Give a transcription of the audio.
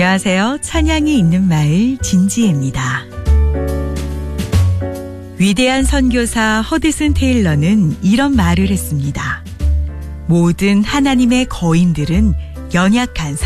안녕하세요. 찬양이 있는 마을 진지혜입니다. 위대한 선교사 허드슨 테일러는 이런 말을 했습니다. 모든 하나님의 거인들은 연약한